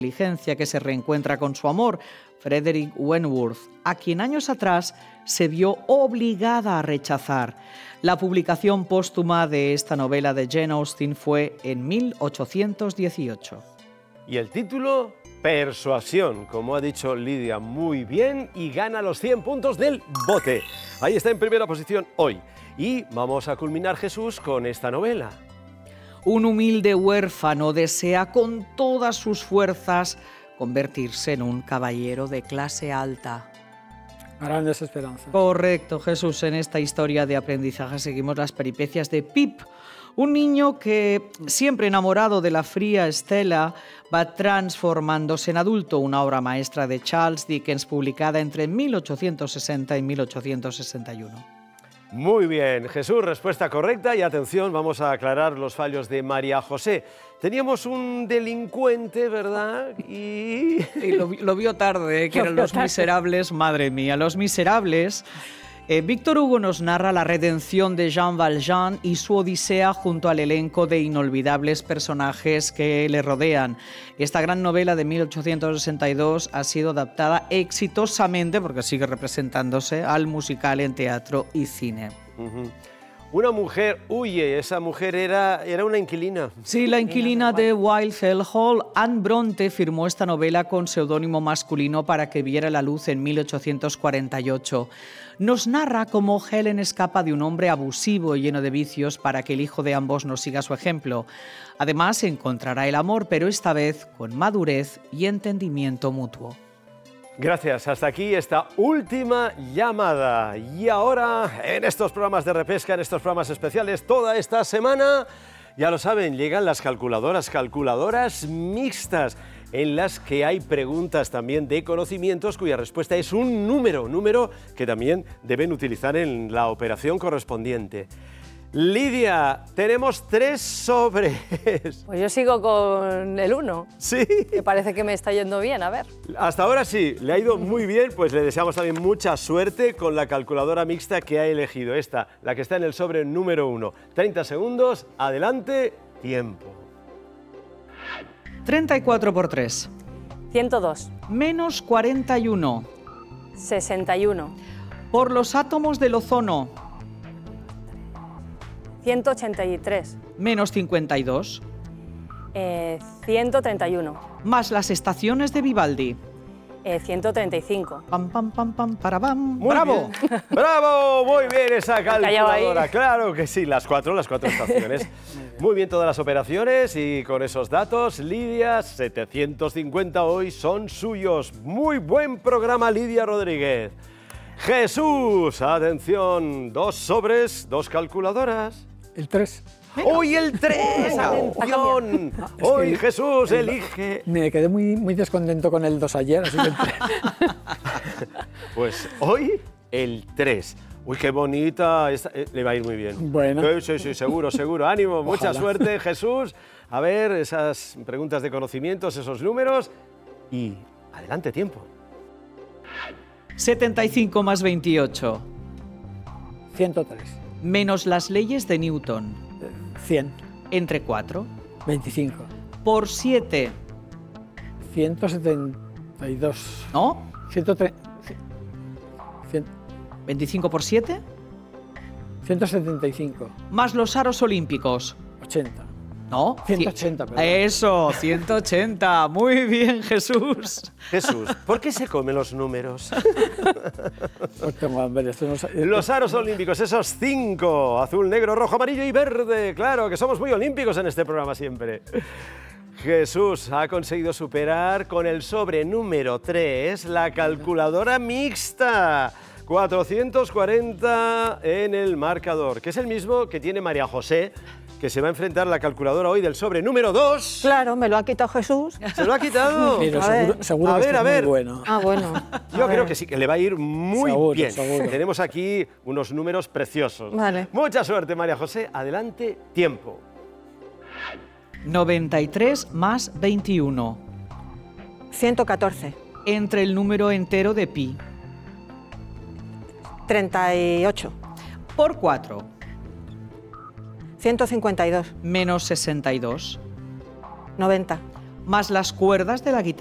inteligencia que se reencuentra con su amor, Frederick Wentworth, a quien años atrás se vio obligada a rechazar. La publicación póstuma de esta novela de Jane Austen fue en 1818. Y el título, Persuasión, como ha dicho Lidia muy bien, y gana los 100 puntos del bote. Ahí está en primera posición hoy. Y vamos a culminar, Jesús, con esta novela. Un humilde huérfano desea con todas sus fuerzas convertirse en un caballero de clase alta. Grandes esperanzas. Correcto, Jesús. En esta historia de aprendizaje seguimos las peripecias de Pip, un niño que, siempre enamorado de la fría Stella, va transformándose en adulto, una obra maestra de Charles Dickens publicada entre 1860 y 1861. Muy bien, Jesús, respuesta correcta. Y atención, vamos a aclarar los fallos de María José. Teníamos un delincuente, ¿verdad? Y lo vio tarde, que eran Los Miserables. Madre mía, Los Miserables. Víctor Hugo nos narra la redención de Jean Valjean y su odisea junto al elenco de inolvidables personajes que le rodean. Esta gran novela de 1862 ha sido adaptada exitosamente, porque sigue representándose, al musical en teatro y cine. Una mujer huye, esa mujer era una inquilina. Sí, la inquilina de Wildfell Hall. Anne Bronte firmó esta novela con seudónimo masculino para que viera la luz en 1848. Nos narra cómo Helen escapa de un hombre abusivo y lleno de vicios para que el hijo de ambos no siga su ejemplo. Además, encontrará el amor, pero esta vez con madurez y entendimiento mutuo. Gracias, hasta aquí esta última llamada. Y ahora, en estos programas de repesca, en estos programas especiales, toda esta semana, ya lo saben, llegan las calculadoras mixtas, en las que hay preguntas también de conocimientos cuya respuesta es un número que también deben utilizar en la operación correspondiente. Lidia, tenemos 3 sobres. Pues yo sigo con el 1. Sí. Que parece que me está yendo bien, a ver. Hasta ahora sí, le ha ido muy bien, pues le deseamos también mucha suerte con la calculadora mixta que ha elegido. Esta, la que está en el sobre número 1. 30 segundos, adelante, tiempo. 34 por 3. 102. Menos 41. 61. Por los átomos del ozono. 183. Menos 52. 131. Más las estaciones de Vivaldi. 135. Pam, pam, pam, pam, para, pam. Muy ¡Bravo! Bien. ¡Bravo! Muy bien esa calculadora. Ahí. Claro que sí, las cuatro estaciones. Muy bien todas las operaciones y con esos datos, Lidia, 750 hoy son suyos. Muy buen programa, Lidia Rodríguez. Jesús, atención, 2 sobres, 2 calculadoras. El 3. ¡Hoy el 3! ¡Atención! Hoy Jesús elige. Me quedé muy descontento con el 2 ayer, así que el 3. Pues hoy el 3. Uy, qué bonita. Le va a ir muy bien. Bueno. Sí, seguro. Ánimo, mucha Ojalá. suerte, Jesús. A ver, esas preguntas de conocimientos, esos números. Y adelante, tiempo. 75 más 28. 103. Menos las leyes de Newton. 100. Entre 4. 25. Por 7. 172. ¿No? 103. 25 por 7. 175. Más los aros olímpicos. 80. ¿No? 180, perdón. Eso, 180. Muy bien, Jesús. Jesús, ¿por qué se comen los números? Pues tengo hambre, esto no sé. Los aros olímpicos, esos 5, azul, negro, rojo, amarillo y verde. Claro, que somos muy olímpicos en este programa siempre. Jesús ha conseguido superar con el sobre número 3 la calculadora mixta. 440 en el marcador, que es el mismo que tiene María José, que se va a enfrentar a la calculadora hoy del sobre número 2. Claro, me lo ha quitado Jesús. ¿Se lo ha quitado? Pero A ver. seguro A que ver, esto a es ver. muy bueno. Ah, bueno. Yo creo que sí, que le va a ir muy Seguro, bien. seguro. Tenemos aquí unos números preciosos. Vale. Mucha suerte, María José. Adelante, tiempo. 93 más 21. 114. Entre el número entero de pi. 38. Por 4. 152. Menos 62. 90. más las cuerdas de la guitarra.